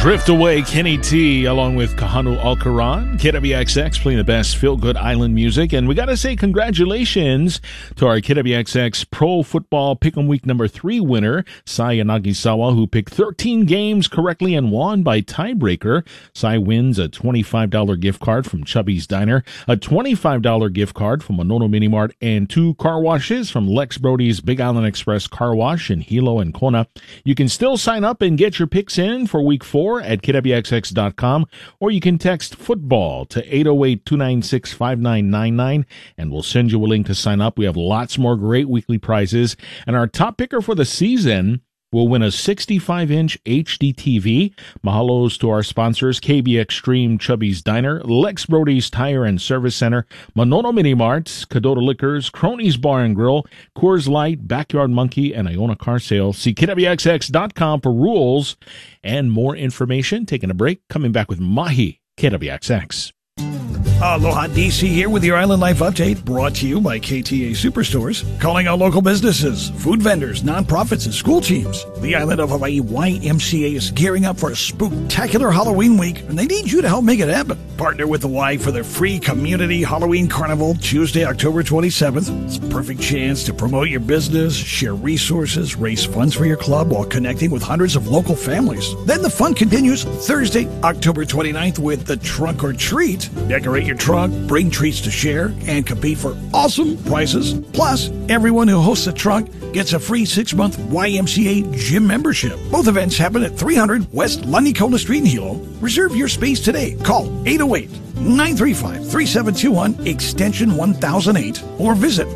Drift Away, Kenny T, along with Kahanu Alcaran, KWXX playing the best feel-good island music. And we got to say congratulations to our KWXX Pro Football Pick'em Week number 3 winner, Sai Yanagisawa, who picked 13 games correctly and won by tiebreaker. Sai wins a $25 gift card from Chubby's Diner, a $25 gift card from Monono Mini Mart, and 2 car washes from Lex Brody's Big Island Express Car Wash in Hilo and Kona. You can still sign up and get your picks in for week 4 at kwxx.com, or you can text football to 808-296-5999 and we'll send you a link to sign up. We have lots more great weekly prizes, and our top picker for the season will win a 65-inch HD TV. Mahalos to our sponsors, KB Extreme, Chubby's Diner, Lex Brody's Tire and Service Center, Monono Mini Marts, Cadota Liquors, Cronies Bar and Grill, Coors Light, Backyard Monkey, and Iona Car Sales. See KWXX.com for rules and more information. Taking a break, coming back with Mahi, KWXX. Aloha DC here with your Island Life Update, brought to you by KTA Superstores. Calling out local businesses, food vendors, nonprofits, and school teams. The Island of Hawaii YMCA is gearing up for a spooktacular Halloween week, and they need you to help make it happen. Partner with the Y for their free community Halloween Carnival, Tuesday, October 27th. It's a perfect chance to promote your business, share resources, raise funds for your club while connecting with hundreds of local families. Then the fun continues Thursday, October 29th with the Trunk or Treat. Decorate your trunk, bring treats to share, and compete for awesome prizes. Plus, everyone who hosts a trunk gets a free 6-month YMCA gym membership. Both events happen at 300 West Lanikola Street in Hilo. Reserve your space today. Call 808-935-3721, extension 1008, or visit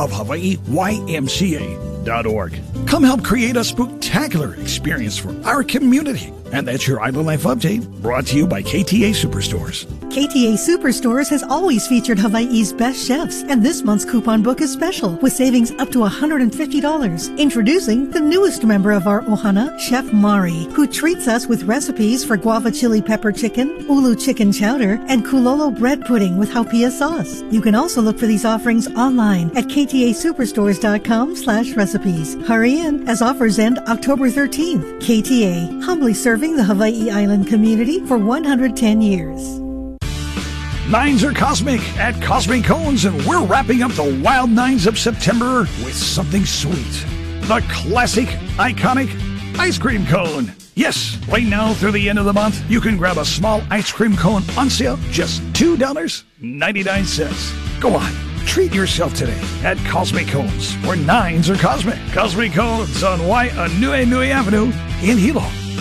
islandofhawaiiymca.org. Come help create a spooktacular experience for our community. And that's your Island Life Update, brought to you by KTA Superstores. KTA Superstores has always featured Hawaii's best chefs, and this month's coupon book is special with savings up to $150. Introducing the newest member of our Ohana, Chef Mari, who treats us with recipes for guava chili pepper chicken, ulu chicken chowder, and kulolo bread pudding with haupia sauce. You can also look for these offerings online at ktasuperstores.com/recipes. Hurry in, as offers end October 13th. KTA, humbly serving the Hawaii Island community for 110 years. Nines are cosmic at Cosmic Cones, and we're wrapping up the wild nines of September with something sweet. The classic, iconic ice cream cone. Yes, right now through the end of the month, you can grab a small ice cream cone on sale, just $2.99. Go on, treat yourself today at Cosmic Cones, where nines are cosmic. Cosmic Cones on Waianui Avenue in Hilo.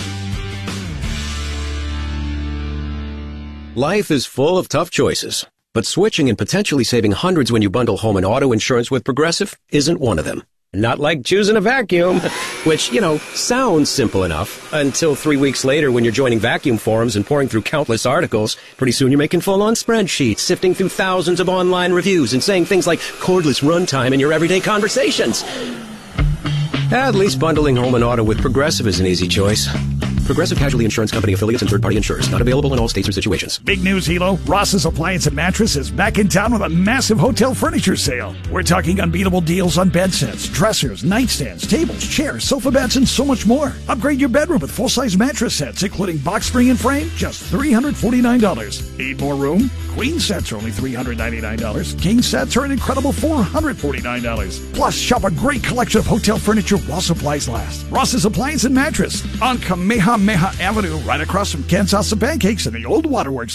Life is full of tough choices, but switching and potentially saving hundreds when you bundle home and auto insurance with Progressive isn't one of them. Not like choosing a vacuum, which, sounds simple enough until 3 weeks later when you're joining vacuum forums and pouring through countless articles. Pretty soon you're making full-on spreadsheets, sifting through thousands of online reviews and saying things like cordless runtime in your everyday conversations. At least bundling home and auto with Progressive is an easy choice. Progressive Casualty Insurance Company affiliates and third-party insurers. Not available in all states or situations. Big news, Hilo. Ross's Appliance and Mattress is back in town with a massive hotel furniture sale. We're talking unbeatable deals on bed sets, dressers, nightstands, tables, chairs, sofa beds, and so much more. Upgrade your bedroom with full-size mattress sets, including box spring and frame, just $349. Need more room? Queen sets are only $399. King sets are an incredible $449. Plus, shop a great collection of hotel furniture while supplies last. Ross's Appliance and Mattress on Kamehameha Avenue, right across from Ken's House of Pancakes and the Old Waterworks.